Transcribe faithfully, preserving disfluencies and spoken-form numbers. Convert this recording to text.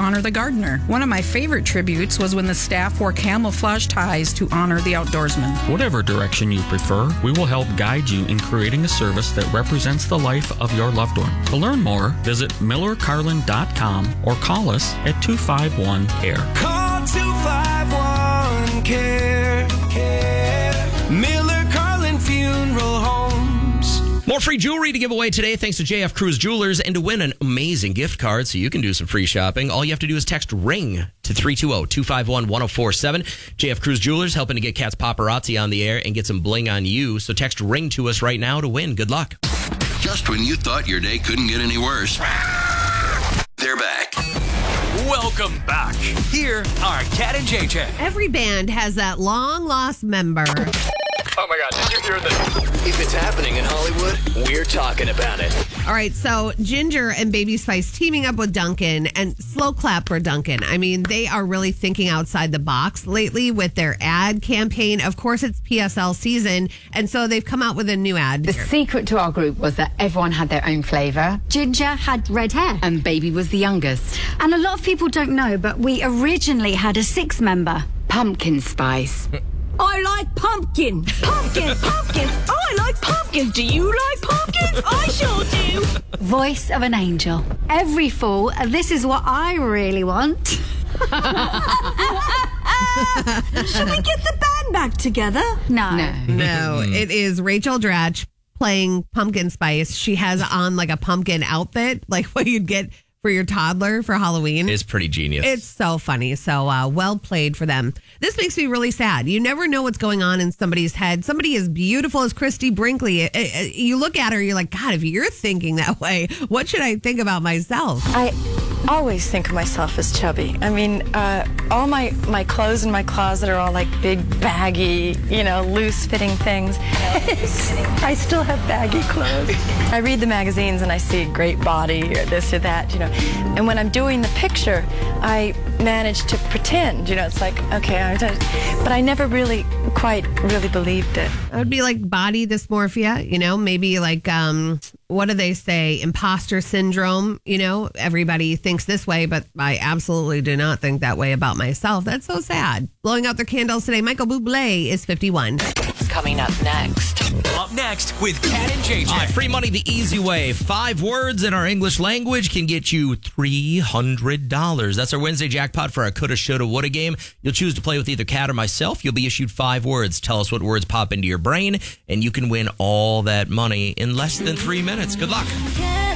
honor the gardener. One of my favorite tributes was when the staff wore camouflage ties to honor the outdoorsman. Whatever direction you prefer, we will help guide you in creating a service that represents the life of your loved one. To learn more, visit miller carlin dot com or call us at two five one care. Call two five one care. care. Miller Carlin Funeral Homes. More free jewelry to give away today thanks to J F Cruz Jewelers, and to win an amazing gift card so you can do some free shopping, all you have to do is text RING to three two zero, two five one, one zero four seven. J F Cruz Jewelers helping to get Cat's Paparazzi on the air and get some bling on you. So text RING to us right now to win. Good luck. Just when you thought your day couldn't get any worse, they're back. Welcome back. Here are Cat and J J. Every band has that long-lost member. Oh my God, did you hear this? If it's happening in Hollywood, we're talking about it. All right, so Ginger and Baby Spice teaming up with Duncan, and slow clap for Duncan. I mean, they are really thinking outside the box lately with their ad campaign. Of course, it's P S L season, and so they've come out with a new ad. The secret to our group was that everyone had their own flavour. Ginger had red hair. And Baby was the youngest. And a lot of people don't know, but we originally had a sixth member. Pumpkin Spice. I like pumpkin. Pumpkin, pumpkin. Oh, I like pumpkins. Do you like pumpkins? I sure do. Voice of an angel. Every fall, uh, this is what I really want. Should we get the band back together? No. No. No, it is Rachel Dratch playing Pumpkin Spice. She has on like a pumpkin outfit, like what you'd get for your toddler for Halloween. It's pretty genius. It's so funny. So uh, well played for them. This makes me really sad. You never know what's going on in somebody's head. Somebody as beautiful as Christy Brinkley, it, it, you look at her, you're like, God, if you're thinking that way, what should I think about myself? I always think of myself as chubby. I mean, uh, all my, my clothes in my closet are all like big, baggy, you know, loose-fitting things. I still have baggy clothes. I read the magazines and I see a great body or this or that, you know. And when I'm doing the picture, I manage to pretend, you know, it's like, okay, I'm just, but I never really quite really believed it. It would be like body dysmorphia, you know, maybe like, um, what do they say? Imposter syndrome, you know, everybody thinks this way, but I absolutely do not think that way about myself. That's so sad. Blowing out their candles today, Michael Bublé is fifty-one. Coming up next. Up next with Cat and J J. All right, free money the easy way. Five words in our English language can get you three hundred dollars. That's our Wednesday jackpot for our coulda, shoulda, woulda game. You'll choose to play with either Cat or myself. You'll be issued five words. Tell us what words pop into your brain, and you can win all that money in less than three minutes. Good luck.